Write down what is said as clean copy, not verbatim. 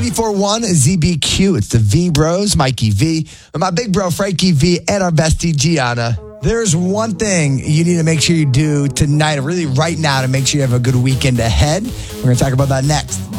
94.1 ZBQ. It's the V Bros, Mikey V, and my big bro, Frankie V, and our bestie, Gianna. There's one thing you need to make sure you do tonight, or really right now, to make sure you have a good weekend ahead. We're going to talk about that next.